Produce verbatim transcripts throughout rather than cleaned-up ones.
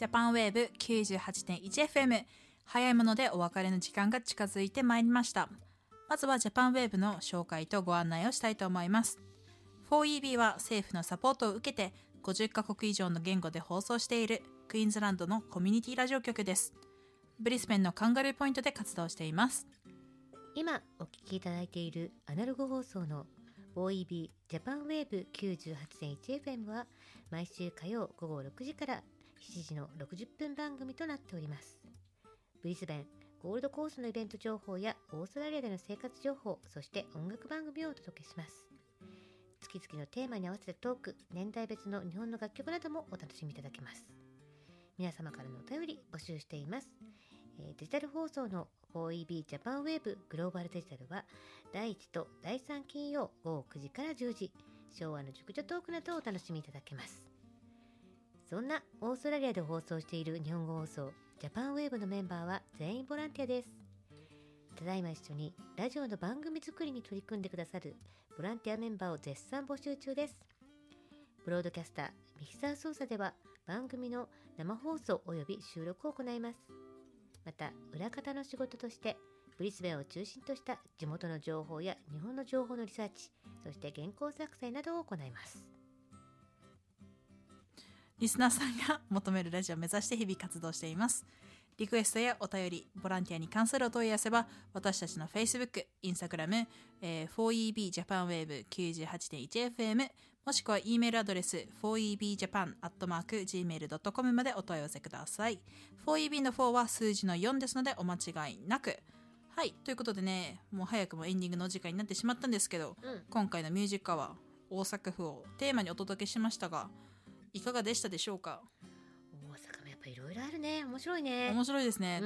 ジャパンウェーブ きゅうじゅうはちてんいちエフエム、 早いものでお別れの時間が近づいてまいりました。まずはジャパンウェーブの紹介とご案内をしたいと思います。 フォーイービー は政府のサポートを受けてごじゅっカ国以上の言語で放送しているクイーンズランドのコミュニティラジオ局です。ブリスベンのカンガルーポイントで活動しています。 今お聞きいただいているアナログ放送の フォーイービー ジャパンウェーブ きゅうじゅうはちてんいちエフエム は毎週火曜午後ろくじからしちじのろくじゅっぷん番組となっております。ブリスベンゴールドコーストのイベント情報やオーストラリアでの生活情報、そして音楽番組をお届けします。月々のテーマに合わせたトーク、年代別の日本の楽曲などもお楽しみいただけます。皆様からのお便り募集しています。えー、デジタル放送の フォーイービー ジャパンウェーブグローバルデジタルはだいいちとだいさん金曜午後くじからじゅうじ、昭和の熟女トークなどをお楽しみいただけます。そんなオーストラリアで放送している日本語放送ジャパンウェーブのメンバーは全員ボランティアです。ただいま一緒にラジオの番組作りに取り組んでくださるボランティアメンバーを絶賛募集中です。ブロードキャスター、ミキサー操作では番組の生放送及び収録を行います。また裏方の仕事としてブリスベンを中心とした地元の情報や日本の情報のリサーチ、そして原稿作成などを行います。 リスナーさんが求めるラジオを目指して日々活動しています。リクエストやお便り、ボランティアに関するお問い合わせは私たちの Facebook、Instagram、えー、フォーイービー ジャパンウェーブ きゅうじゅうはちてんいちエフエム もしくは E メールアドレス フォーイービージャパン アットマーク ジーメール ドットコム までお問い合わせください。フォーイービー のフォーは数字のよんですのでお間違いなく。はい、ということでね、もう早くもエンディングのお時間になってしまったんですけど、うん、今回のミュージックアワー大阪府をテーマにお届けしましたが、いかがでしたでしょうか？ 大阪もやっぱいろいろあるね。面白いね。 面白いですね。 うん、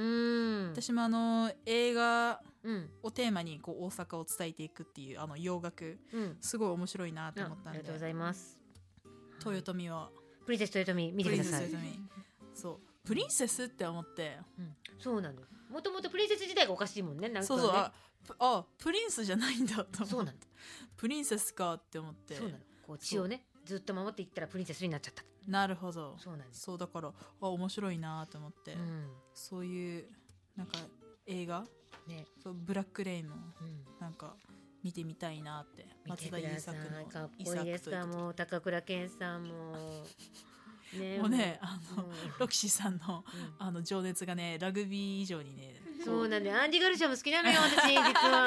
私もあの映画をテーマにこう大阪を伝えていくっていうあの洋楽、うん、すごい面白いなと思ったんで。 ありがとうございます。 豊臣はプリンセス豊臣見てください。 そうプリンセスって思って、 うん、そうなの。もともとプリンセス自体がおかしいもんね。なんかね、 そうそう、ああプリンスじゃないんだと思って。 そうなんだ。 プリンセスかって思って。 そうなの。こう血をねずっと守っていったらプリンセスになっちゃった。 なるほど。 そうなんです。 そうだからあ面白いなと思って、うん、そういうなんか映画、ね、そうブラックレインもなんか見てみたいなって。 松田優作のかっこいいですか。もう高倉健さんもね、もうねあの、うん、ロキシさんの、うん、あの情熱がねラグビー以上にね。 そうなんでアンディ・ガルシアも好きなのよ私実は。